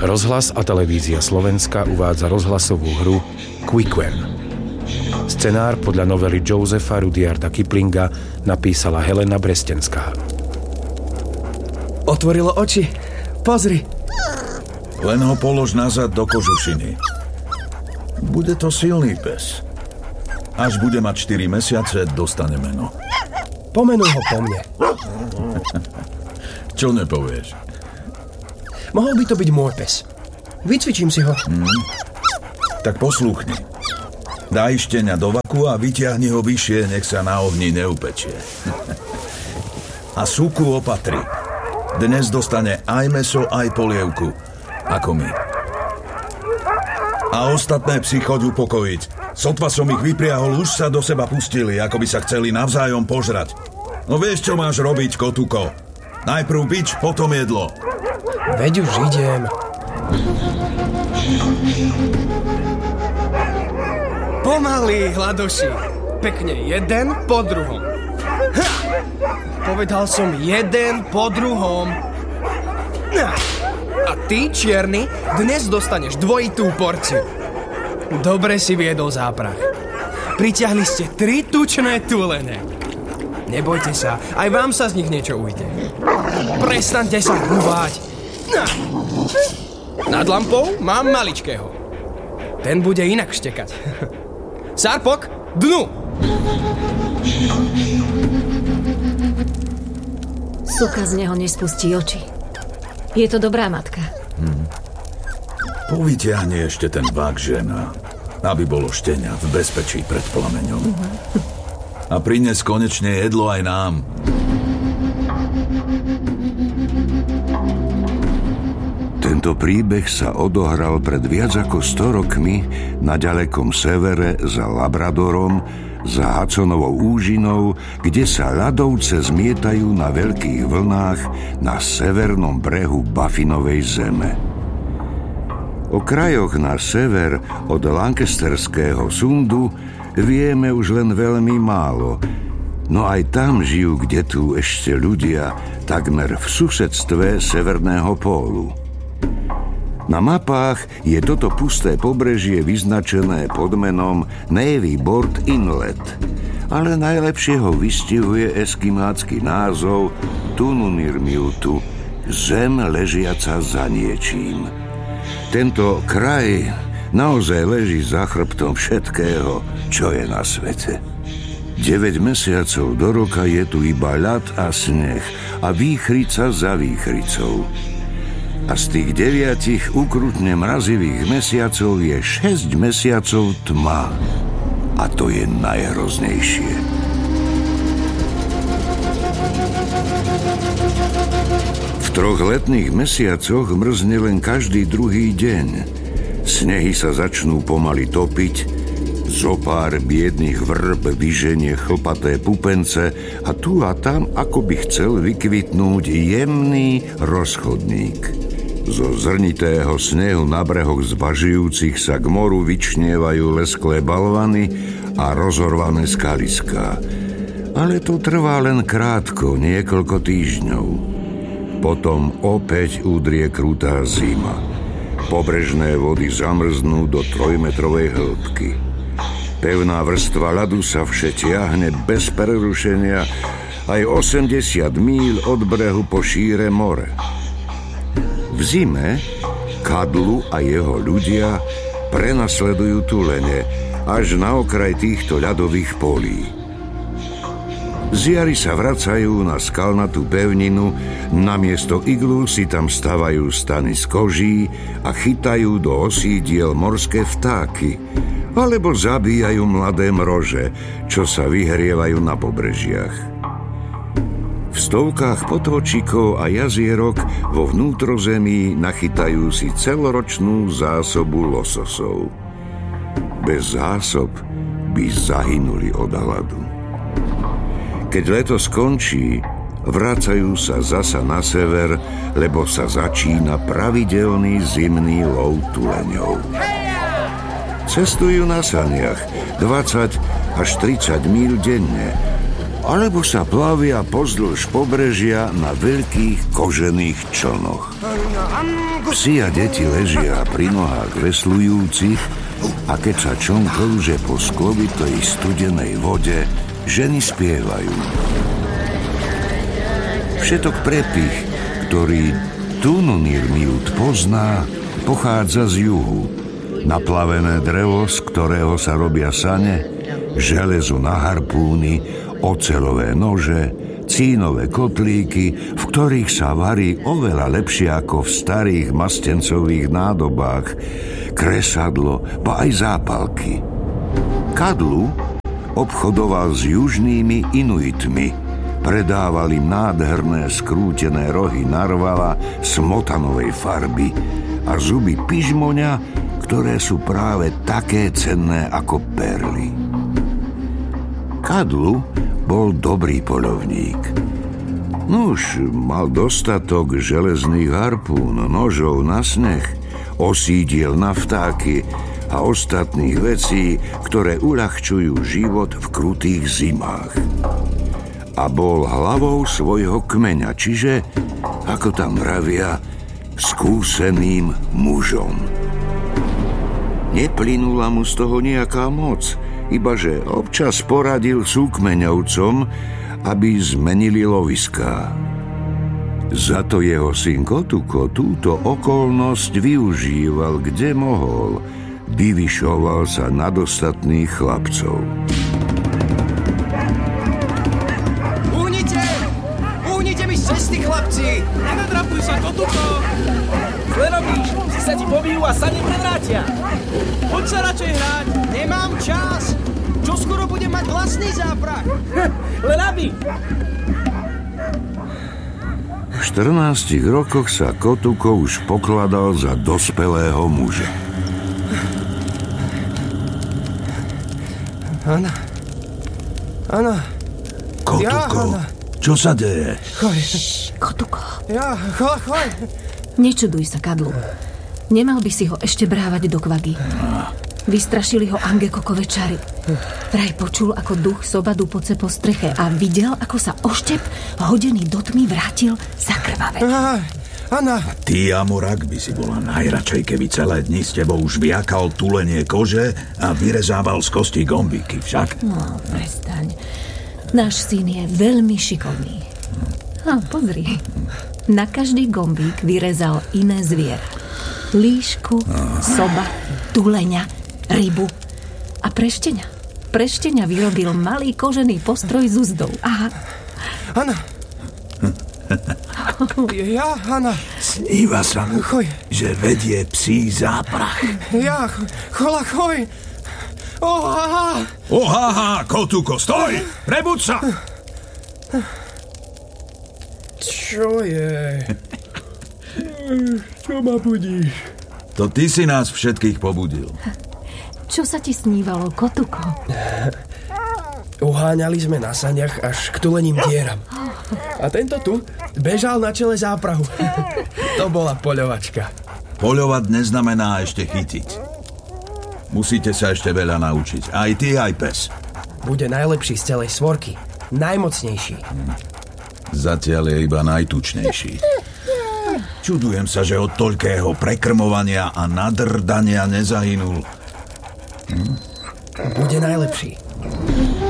Rozhlas a televízia Slovenska uvádza rozhlasovú hru Quick-Web. Scenár podľa novely Josepha Rudyarda Kiplinga napísala Helena Brestenská. Otvorilo oči. Pozri. Len ho polož nazad do kožušiny. Bude to silný pes. Až bude mať 4 mesiace, dostane meno. Pomenuj ho po mne. Čo nepovieš? Mohol by to byť môj pes. Vycvičím si ho. Tak poslúchni. Daj štenia do vaku a vyťahni ho vyššie, nech sa na ohni neupečie. A súku opatri. Dnes dostane aj mäso, aj polievku. Ako my. A ostatné psy choď upokojiť. Sotva som ich vypriahol, už sa do seba pustili, ako by sa chceli navzájom požrať. No vieš, čo máš robiť, kotuko? Najprv bič, potom jedlo. Veď už idem. Pomaly, hladoši. Pekne jeden po druhom. Ha! Povedal som jeden po druhom. A ty, čierny, dnes dostaneš dvojitú porciu. Dobre si viedol záprah. Priťahli ste 3 tučné tulene. Nebojte sa, aj vám sa z nich niečo ujde. Prestaňte sa rúvať. Nad lampou mám maličkého. Ten bude inak štekať. Sarpok, dnu! Suka z neho nespustí oči. Je to dobrá matka. Povyťahni ešte ten vák, žena, aby bolo štenia v bezpečí pred plameňom. A prines konečne jedlo aj nám. Tento príbeh sa odohral pred viac ako 100 rokmi na ďalekom severe za Labradorom, za Hudsonovou úžinou, kde sa ľadovce zmietajú na veľkých vlnách na severnom brehu Baffinovej zeme. O krajoch na sever od Lancasterského sundu vieme už len veľmi málo, no aj tam žijú kdetu ešte ľudia takmer v susedstve severného pólu. Na mapách je toto pusté pobrežie vyznačené pod menom Navy Board Inlet, ale najlepšie ho vystihuje eskimácky názov Tununirmiutu, zem ležiaca za niečím. Tento kraj naozaj leží za chrbtom všetkého, čo je na svete. 9 mesiacov do roka je tu iba ľad a sneh a výchrica za výchricou. A z tých 9 ukrutne mrazivých mesiacov je 6 mesiacov tma. A to je najhroznejšie. V 3 letných mesiacoch mrzne len každý druhý deň. Snehy sa začnú pomaly topiť, zopár biedných vrb vyženie chlpaté pupence a tu a tam ako by chcel vykvitnúť jemný rozchodník. Zo zrnitého snehu na brehoch zvažujúcich sa k moru vyčnievajú lesklé balvany a rozorvané skaliská. Ale to trvá len krátko, niekoľko týždňov. Potom opäť udrie krutá zima. Pobrežné vody zamrznú do 3-metrovej hĺbky. Pevná vrstva ľadu sa všetiahne bez prerušenia aj 80 míľ od brehu po šíre more. V zime Kadlu a jeho ľudia prenasledujú tulene až na okraj týchto ľadových polí. Z jary sa vracajú na skalnatú pevninu, namiesto iglu si tam stavajú stany z koží a chytajú do osídiel morské vtáky, alebo zabíjajú mladé mrože, čo sa vyhrievajú na pobrežiach. V stovkách potôčikov a jazierok vo vnútrozemí nachytajú si celoročnú zásobu lososov. Bez zásob by zahynuli od hladu. Keď leto skončí, vracajú sa zasa na sever, lebo sa začína pravidelný zimný lov tuleňov. Cestujú na saniach 20 až 30 míľ denne alebo sa plavia pozdĺž pobrežia na veľkých kožených člnoch. Psi a deti ležia pri nohách veslujúcich a keď sa čln klže po sklovitej studenej vode, ženy spievajú. Všetok prepich, ktorý Tununirmiut pozná, pochádza z juhu. Naplavené drevo, z ktorého sa robia sane, železo na harpúny, oceľové nože, cínové kotlíky, v ktorých sa varí oveľa lepšie ako v starých mastencových nádobách, kresadlo, ba aj zápalky. Kadlu obchodoval s južnými Inuitmi, predával im nádherné skrútené rohy narvala smotanovej farby a zuby pižmoňa, ktoré sú práve také cenné ako perly. Kadlu bol dobrý poľovník. Nuž, mal dostatok železných harpún, nožov na sneh, osídiel na vtáky a ostatných vecí, ktoré uľahčujú život v krutých zimách. A bol hlavou svojho kmeňa, čiže, ako tam vravia, skúseným mužom. Neplynula mu z toho nejaká moc, ibaže občas poradil súkmeňovcom, aby zmenili loviská. Za to jeho syn Kotuko túto okolnosť využíval, kde mohol. Vyvyšoval sa nad ostatných chlapcov. Uhnite mi z cesty, chlapci! Nenadrapuj sa, Kotuko! Zle robíš, si sa ti pobijú a sa neprevrátia. Poď sa radšej hrať. Nemám čas! Čo skoro budem mať vlastný záprach? Len aby! V 14 rokoch sa Kotuko už pokladal za dospelého muža. Anna. Kotuko, čo sa deje? Kotuko. Choď. Nečuduj sa, Kadlu. Nemal by si ho ešte brávať do kvagy. Vystrašili ho Angekokove čary. Vraj počul, ako duch soba dupoce po streche a videl, ako sa oštep, hodený do tmy, vrátil zakrvavený. Anna. Ty, Amorak, by si bola najradšej, keby celé dni s tebou už viakal tulenie kože a vyrezával z kostí gombíky, však? No, prestaň. Náš syn je veľmi šikovný. A pozri, na každý gombík vyrezal iné zviera. Líšku, soba, tuleňa, rybu a prešteňa. Prešteňa vyrobil malý kožený postroj z uzdou. Aha. Anna. Anna. Sníva sa mu, že vedie psí záprach. Choj. Ohaha, Kotuko, stoj! Prebuď sa! Čo je? Čo ma budíš? To ty si nás všetkých pobudil. Čo sa ti snívalo, Kotuko? Uháňali sme na saniach až k tulením dieram. A tento tu bežal na čele záprahu. To bola poľovačka. Poľovať neznamená ešte chytiť. Musíte sa ešte veľa naučiť. Aj ty, aj pes. Bude najlepší z celej svorky. Najmocnejší. Zatiaľ je iba najtučnejší. Čudujem sa, že od toľkého prekrmovania a nadrdania nezahynul. Bude najlepší.